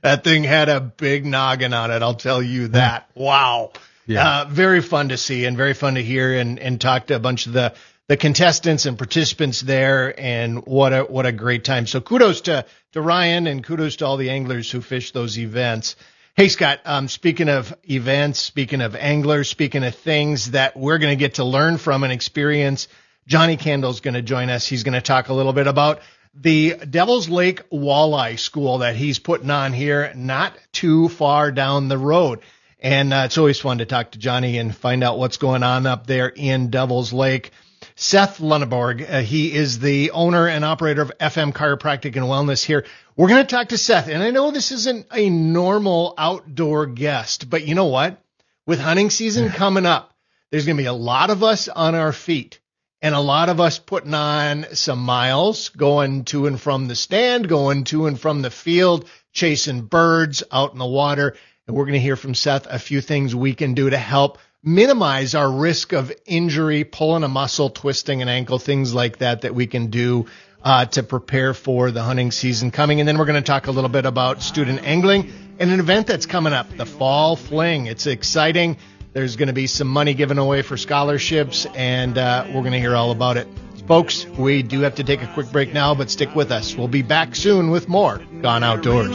That thing had a big noggin on it, I'll tell you that. Wow. Yeah. Very fun to see and very fun to hear and talk to a bunch of the contestants and participants there, and what a great time. So kudos to Ryan, and kudos to all the anglers who fish those events. Hey, Scott, speaking of events, speaking of anglers, speaking of things that we're going to get to learn from and experience, Johnny Kendall's going to join us. He's going to talk a little bit about the Devil's Lake Walleye School that he's putting on here not too far down the road. And it's always fun to talk to Johnny and find out what's going on up there in Devil's Lake. Seth Lunneborg, he is the owner and operator of FM Chiropractic and Wellness here. We're going to talk to Seth, and I know this isn't a normal outdoor guest, but you know what? With hunting season coming up, there's going to be a lot of us on our feet and a lot of us putting on some miles, going to and from the stand, going to and from the field, chasing birds out in the water. And we're going to hear from Seth a few things we can do to help minimize our risk of injury, pulling a muscle, twisting an ankle, things like that we can do to prepare for the hunting season coming. And then we're going to talk a little bit about student angling and an event that's coming up, the Fall Fling. It's exciting. There's going to be some money given away for scholarships, and we're going to hear all about it. Folks, we do have to take a quick break now, but stick with us. We'll be back soon with more Gone Outdoors.